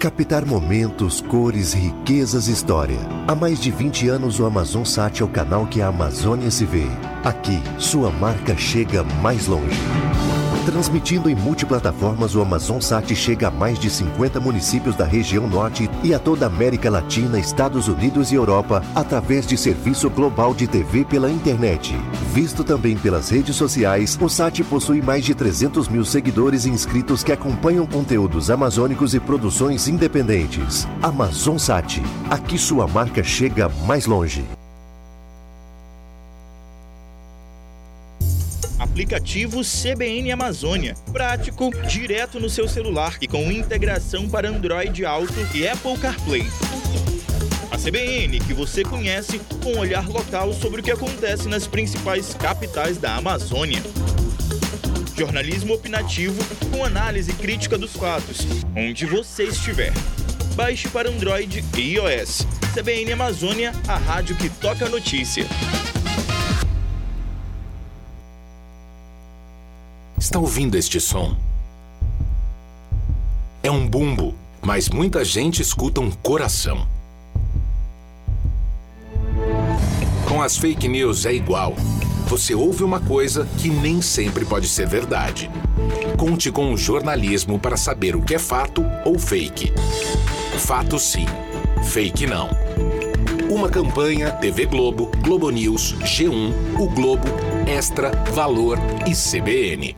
Captar momentos, cores, riquezas e história. Há mais de 20 anos o AmazonSat é o canal que a Amazônia se vê. Aqui, sua marca chega mais longe. Transmitindo em multiplataformas, o AmazonSat chega a mais de 50 municípios da região norte e a toda a América Latina, Estados Unidos e Europa, através de serviço global de TV pela internet. Visto também pelas redes sociais, o SAT possui mais de 300 mil seguidores e inscritos que acompanham conteúdos amazônicos e produções independentes. AmazonSat, aqui sua marca chega mais longe. Aplicativo CBN Amazônia. Prático, direto no seu celular e com integração para Android Auto e Apple CarPlay. A CBN, que você conhece, com um olhar local sobre o que acontece nas principais capitais da Amazônia. Jornalismo opinativo com análise crítica dos fatos, onde você estiver. Baixe para Android e iOS. CBN Amazônia, a rádio que toca a notícia. Está ouvindo este som? É um bumbo, mas muita gente escuta um coração. Com as fake news é igual. Você ouve uma coisa que nem sempre pode ser verdade. Conte com o jornalismo para saber o que é fato ou fake. Fato sim, fake não. Uma campanha TV Globo, Globo News, G1, O Globo, Extra, Valor e CBN.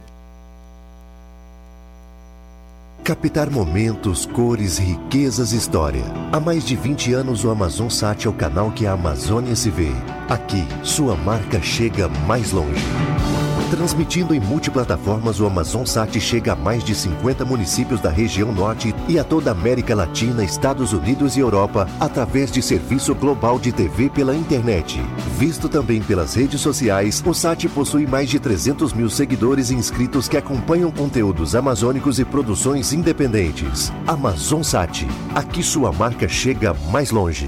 Captar momentos, cores, riquezas e história. Há mais de 20 anos o AmazonSat é o canal que a Amazônia se vê. Aqui, sua marca chega mais longe. Transmitindo em multiplataformas, o AmazonSat chega a mais de 50 municípios da região norte e a toda a América Latina, Estados Unidos e Europa, através de serviço global de TV pela internet. Visto também pelas redes sociais, o SAT possui mais de 300 mil seguidores e inscritos que acompanham conteúdos amazônicos e produções independentes. AmazonSat, aqui sua marca chega mais longe.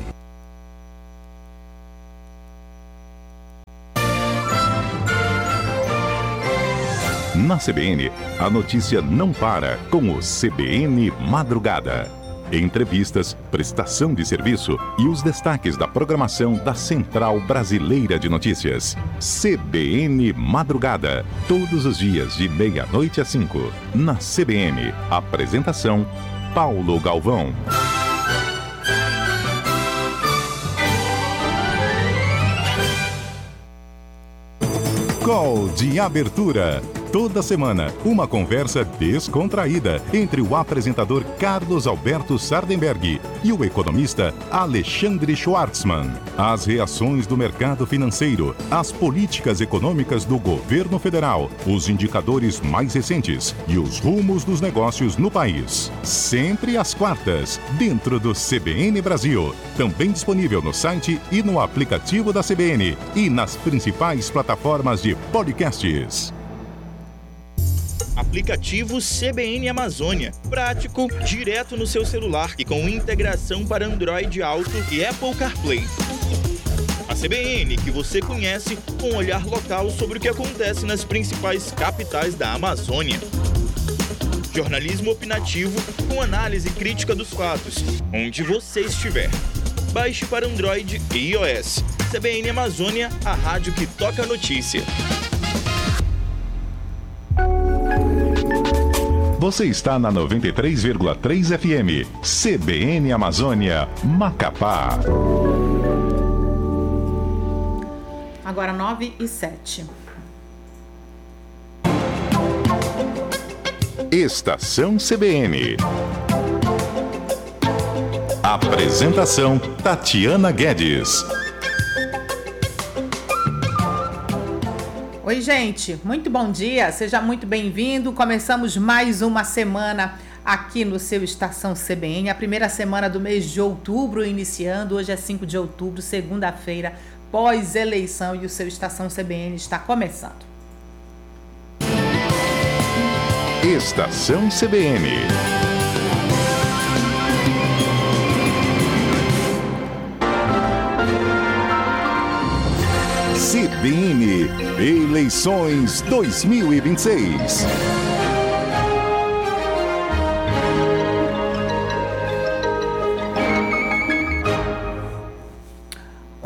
Na CBN, a notícia não para com o CBN Madrugada. Entrevistas, prestação de serviço e os destaques da programação da Central Brasileira de Notícias. CBN Madrugada, todos os dias de 12h às 5h. Na CBN, apresentação Paulo Galvão. Call de abertura. Toda semana, uma conversa descontraída entre o apresentador Carlos Alberto Sardenberg e o economista Alexandre Schwartzman. As reações do mercado financeiro, as políticas econômicas do governo federal, os indicadores mais recentes e os rumos dos negócios no país. Sempre às quartas, dentro do CBN Brasil. Também disponível no site e no aplicativo da CBN e nas principais plataformas de podcasts. Aplicativo CBN Amazônia. Prático, direto no seu celular e com integração para Android Auto e Apple CarPlay. A CBN, que você conhece, com um olhar local sobre o que acontece nas principais capitais da Amazônia. Jornalismo opinativo com análise crítica dos fatos, onde você estiver. Baixe para Android e iOS. CBN Amazônia, a rádio que toca a notícia. Você está na 93,3 FM, CBN Amazônia, Macapá. Agora 9h07. Estação CBN. Apresentação Tatiana Guedes. Oi, gente, muito bom dia, seja muito bem-vindo. Começamos mais uma semana aqui no seu Estação CBN, a primeira semana do mês de outubro iniciando. Hoje é 5 de outubro, segunda-feira, pós-eleição, e o seu Estação CBN está começando. Estação CBN. CBN Eleições 2026.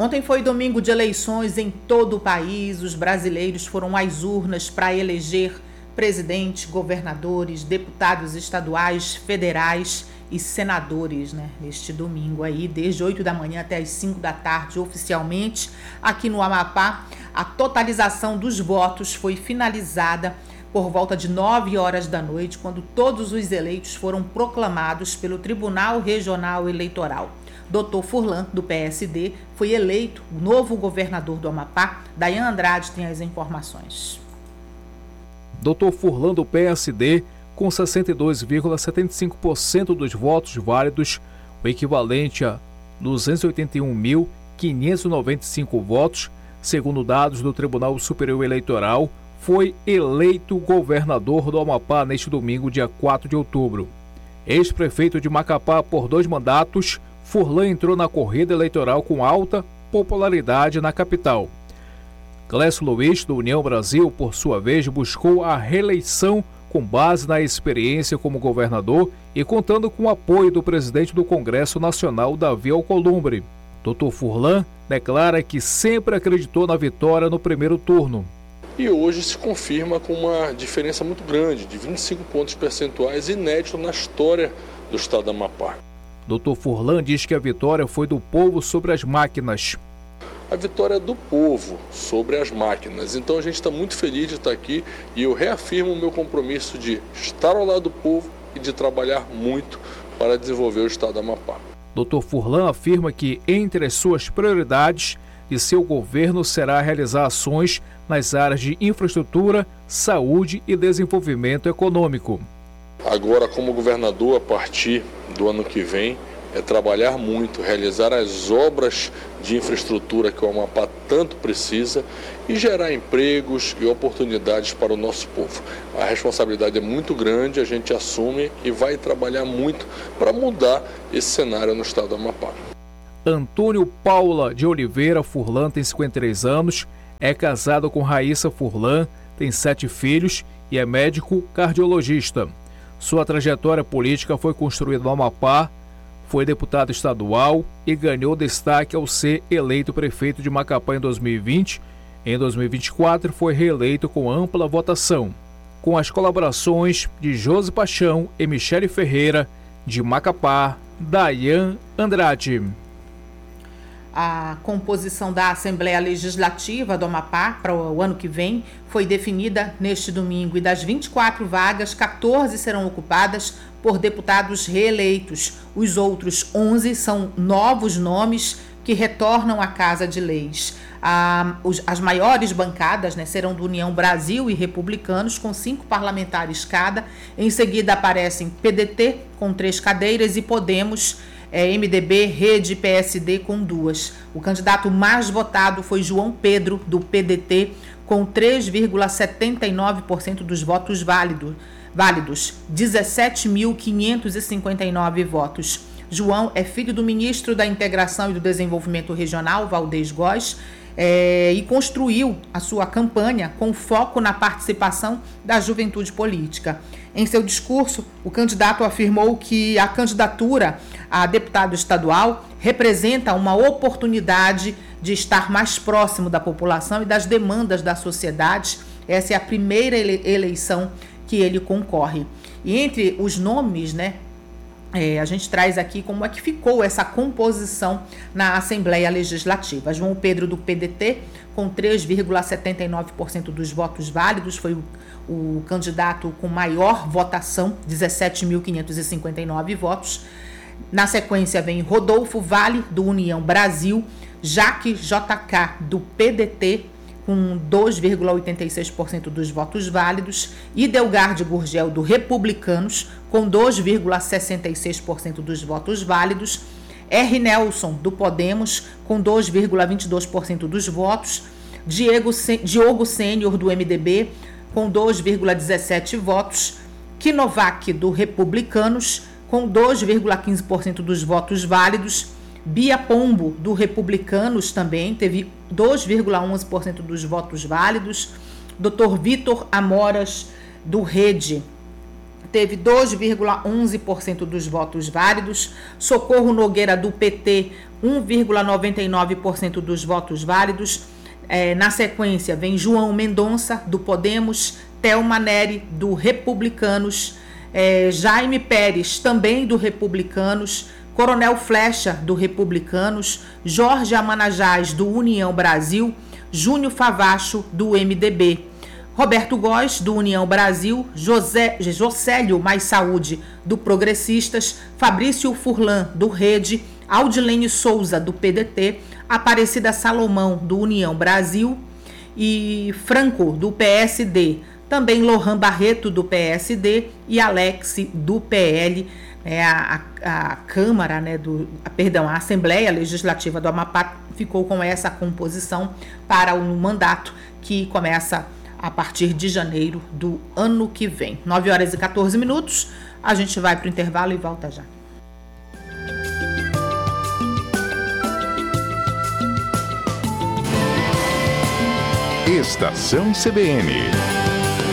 Ontem foi domingo de eleições em todo o país. Os brasileiros foram às urnas para eleger presidente, governadores, deputados estaduais, federais e senadores, neste domingo aí, desde 8 da manhã até as 5 da tarde, oficialmente. Aqui no Amapá, a totalização dos votos foi finalizada por volta de 9 horas da noite, quando todos os eleitos foram proclamados pelo Tribunal Regional Eleitoral. Dr. Furlan, do PSD, foi eleito o novo governador do Amapá. Dayan Andrade tem as informações. Dr. Furlan, do PSD, com 62,75% dos votos válidos, o equivalente a 281.595 votos, segundo dados do Tribunal Superior Eleitoral, foi eleito governador do Amapá neste domingo, dia 4 de outubro. Ex-prefeito de Macapá por 2 mandatos, Furlan entrou na corrida eleitoral com alta popularidade na capital. Clécio Luiz, do União Brasil, por sua vez, buscou a reeleição com base na experiência como governador e contando com o apoio do presidente do Congresso Nacional, Davi Alcolumbre. Dr. Furlan declara que sempre acreditou na vitória no primeiro turno. E hoje se confirma com uma diferença muito grande, de 25 pontos percentuais, inédito na história do estado do Amapá. Dr. Furlan diz que a vitória foi do povo sobre as máquinas. A vitória é do povo sobre as máquinas. Então a gente está muito feliz de estar aqui e eu reafirmo o meu compromisso de estar ao lado do povo e de trabalhar muito para desenvolver o estado do Amapá. Dr. Furlan afirma que entre as suas prioridades de seu governo será realizar ações nas áreas de infraestrutura, saúde e desenvolvimento econômico. Agora, como governador, a partir do ano que vem, é trabalhar muito, realizar as obras de infraestrutura que o Amapá tanto precisa e gerar empregos e oportunidades para o nosso povo. A responsabilidade é muito grande, a gente assume e vai trabalhar muito para mudar esse cenário no estado do Amapá. Antônio Paula de Oliveira Furlan tem 53 anos, é casado com Raíssa Furlan, tem 7 filhos e é médico cardiologista. Sua trajetória política foi construída no Amapá, foi deputado estadual e ganhou destaque ao ser eleito prefeito de Macapá em 2020. Em 2024 foi reeleito com ampla votação, com as colaborações de Josi Paixão e Michele Ferreira, de Macapá, Dayan Andrade. A composição da Assembleia Legislativa do Amapá para o ano que vem foi definida neste domingo e das 24 vagas, 14 serão ocupadas por deputados reeleitos. Os outros 11 são novos nomes que retornam à Casa de Leis. As maiores bancadas serão do União Brasil e Republicanos, com 5 parlamentares cada. Em seguida aparecem PDT, com 3 cadeiras, e Podemos, MDB, Rede e PSD com 2. O candidato mais votado foi João Pedro, do PDT, com 3,79% dos votos válidos, 17.559 votos. João é filho do ministro da Integração e do Desenvolvimento Regional, Valdez Góes, e construiu a sua campanha com foco na participação da juventude política. Em seu discurso, o candidato afirmou que a candidatura a deputado estadual representa uma oportunidade de estar mais próximo da população e das demandas da sociedade. Essa é a primeira eleição que ele concorre. E entre os nomes, a gente traz aqui como é que ficou essa composição na Assembleia Legislativa. João Pedro, do PDT, com 3,79% dos votos válidos, foi o candidato com maior votação, 17.559 votos. Na sequência vem Rodolfo Vale, do União Brasil, Jaque JK, do PDT, com 2,86% dos votos válidos, e Delgarde Gurgel, do Republicanos, com 2,66% dos votos válidos, R. Nelson, do Podemos, com 2,22% dos votos, Diogo Sênior, do MDB, com 2,17 votos, Kinovac, do Republicanos, com 2,15% dos votos válidos, Bia Pombo, do Republicanos, também teve 2,11% dos votos válidos, Dr. Vitor Amoras, do Rede, teve 2,11% dos votos válidos. Socorro Nogueira, do PT, 1,99% dos votos válidos. Na sequência, vem João Mendonça, do Podemos, Thelma Neri, do Republicanos, Jaime Pérez, também do Republicanos, Coronel Flecha, do Republicanos, Jorge Amanajás, do União Brasil, Júnior Favacho, do MDB, Roberto Góes, do União Brasil, Josélio Mais Saúde, do Progressistas, Fabrício Furlan, do Rede, Aldilene Souza, do PDT, Aparecida Salomão, do União Brasil e Franco, do PSD, também Lohan Barreto, do PSD e Alex, do PL. A Câmara, a Assembleia Legislativa do Amapá ficou com essa composição para o mandato que começa a partir de janeiro do ano que vem. 9h14, a gente vai para o intervalo e volta já. Estação CBN.